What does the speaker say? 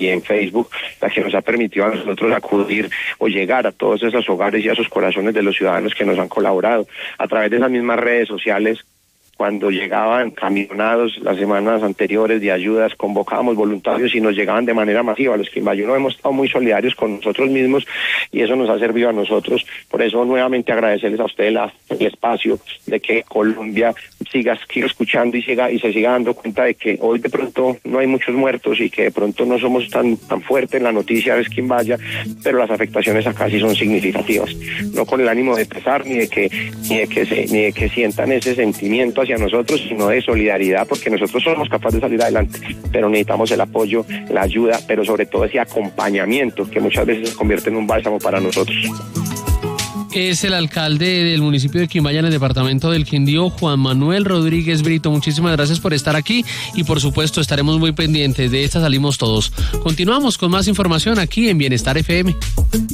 y en Facebook, la que nos ha permitido a nosotros acudir o llegar a todos esos hogares y a esos corazones de los ciudadanos que nos han colaborado. A través de esas mismas redes sociales, cuando llegaban camionados las semanas anteriores de ayudas, convocábamos voluntarios y nos llegaban de manera masiva. Los quimbayunos hemos estado muy solidarios con nosotros mismos y eso nos ha servido a nosotros. Por eso nuevamente agradecerles a ustedes el espacio de que Colombia siga escuchando y se siga dando cuenta de que hoy de pronto no hay muchos muertos y que de pronto no somos tan fuertes en la noticia de Quimbaya, pero las afectaciones acá sí son significativas. No con el ánimo de pesar ni de que sientan ese sentimiento hacia nosotros, sino de solidaridad, porque nosotros somos capaces de salir adelante, pero necesitamos el apoyo, la ayuda, pero sobre todo ese acompañamiento que muchas veces se convierte en un bálsamo para nosotros. Es el alcalde del municipio de Quimbaya, en el departamento del Quindío, Juan Manuel Rodríguez Brito. Muchísimas gracias por estar aquí y por supuesto estaremos muy pendientes de esta Salimos Todos. Continuamos con más información aquí en Bienestar FM.